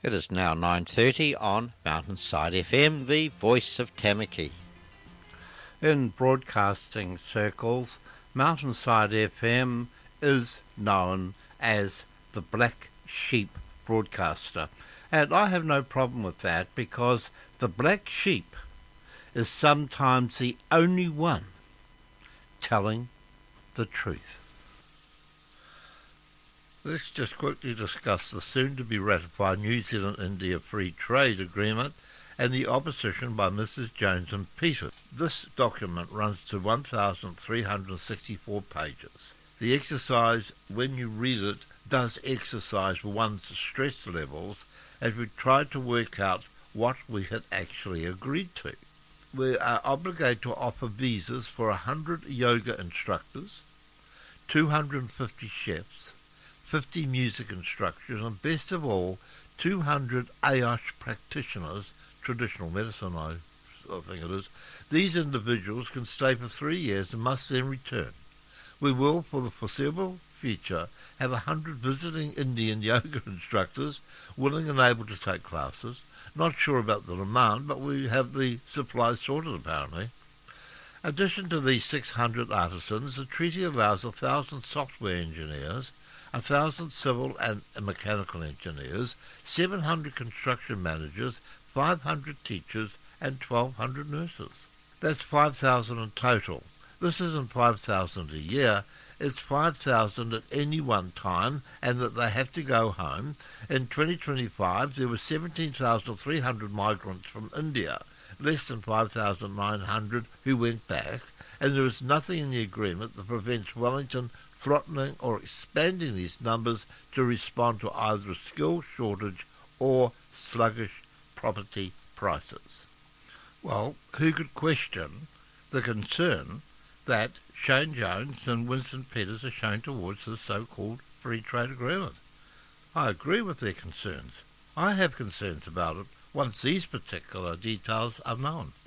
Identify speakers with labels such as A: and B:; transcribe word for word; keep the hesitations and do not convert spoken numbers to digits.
A: It is now nine thirty on Mountainside F M, the voice of Tamaki.
B: In broadcasting circles, Mountainside F M is known as the Black Sheep broadcaster. And I have no problem with that because the black sheep is sometimes the only one telling the truth. Let's just quickly discuss the soon-to-be ratified New Zealand-India Free Trade Agreement and the opposition by Missus Jones and Peters. This document runs to one thousand three hundred sixty-four pages. The exercise, when you read it, does exercise one's stress levels as we try to work out what we had actually agreed to. We are obligated to offer visas for one hundred yoga instructors, two hundred fifty chefs, fifty music instructors, and best of all, two hundred Ayush practitioners, traditional medicine I, I think it is. These individuals can stay for three years and must then return. We will, for the foreseeable future, have one hundred visiting Indian yoga instructors willing and able to take classes. Not sure about the demand, but we have the supply sorted apparently. In addition to these six hundred artisans, the treaty allows one thousand software engineers, one thousand civil and mechanical engineers, seven hundred construction managers, five hundred teachers, and twelve hundred nurses. That's five thousand in total. This isn't five thousand a year, it's five thousand at any one time, and that they have to go home. In twenty twenty-five, there were seventeen thousand three hundred migrants from India, less than five thousand nine hundred who went back, and there is nothing in the agreement that prevents Wellington throttling or expanding these numbers to respond to either a skill shortage or sluggish property prices. Well, who could question the concern that Shane Jones and Winston Peters are shown towards this so-called free trade agreement? I agree with their concerns. I have concerns about it once these particular details are known.